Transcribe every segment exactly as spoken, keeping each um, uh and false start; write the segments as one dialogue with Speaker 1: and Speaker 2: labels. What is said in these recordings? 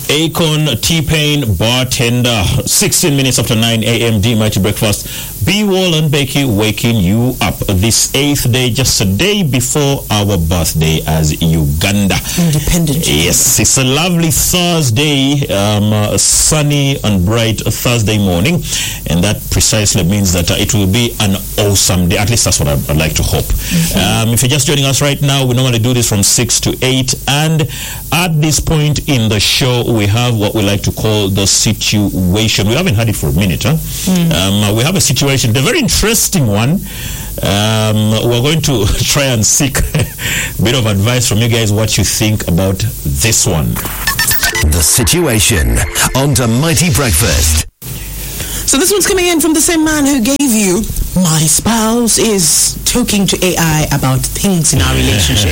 Speaker 1: Akon, T-Pain, Bartender. sixteen minutes after nine a.m. D-Mighty Breakfast. B-Wall and Becky waking you up this eighth day, just a day before our birthday as Uganda.
Speaker 2: Independent.
Speaker 1: Yes, it's a lovely Thursday, um, uh, sunny and bright Thursday morning, and that precisely means that uh, it will be an awesome day. At least that's what I'd, I'd like to hope. Mm-hmm. Um, if you're just joining us right now, we normally do this from six to eight, and at this point in the show, we have what we like to call the situation. We haven't had it for a minute, huh? Mm. Um, uh, we have a situation. It's a very interesting one. Um, we're going to try and seek a bit of advice from you guys, what you think about this one.
Speaker 3: The Situation on the Mighty Breakfast.
Speaker 2: So this one's coming in from the same man who gave you, my spouse is talking to A I about things in our relationship.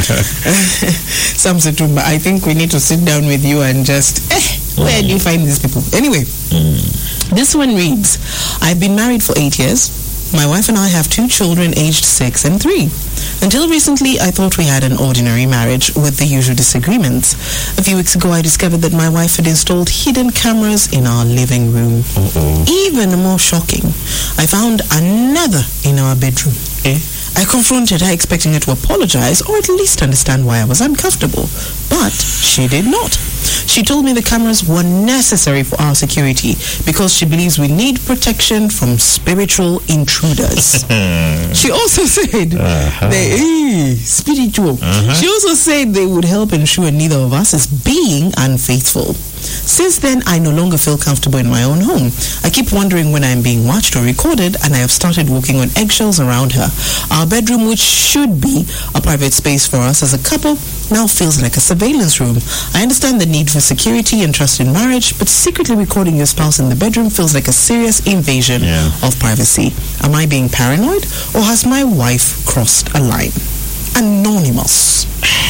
Speaker 2: Sam Satumba, I think we need to sit down with you and just, eh, where do you find these people? Anyway, mm. this one reads, I've been married for eight years. My wife and I have two children aged six and three. Until recently, I thought we had an ordinary marriage with the usual disagreements. A few weeks ago, I discovered that my wife had installed hidden cameras in our living room. Uh-oh. Even more shocking, I found another in our bedroom. Eh? I confronted her, expecting her to apologize or at least understand why I was uncomfortable. But she did not. She told me the cameras were necessary for our security because she believes we need protection from spiritual intruders. She also said, uh-huh. they, eh, spiritual. Uh-huh. She also said they would help ensure neither of us is being unfaithful. Since then, I no longer feel comfortable in my own home. I keep wondering when I am being watched or recorded, and I have started walking on eggshells around her. Our bedroom, which should be a private space for us as a couple, now feels like a surveillance room. I understand the need for security and trust in marriage, but secretly recording your spouse in the bedroom feels like a serious invasion yeah. of privacy. Am I being paranoid, or has my wife crossed a line? Anonymous.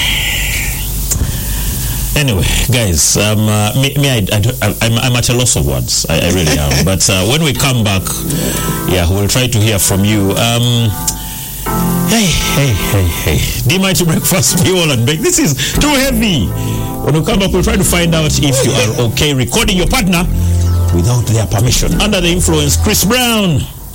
Speaker 1: Anyway, guys, um, uh, me, me I, I, I'm, I'm at a loss of words. I, I really am. But uh, when we come back, yeah, we'll try to hear from you. Um, hey, hey, hey, hey. D-Mighty Breakfast, B-Wall and Beck. This is too heavy. When we come back, we'll try to find out if you are okay recording your partner without their permission. Under the influence, Chris Brown.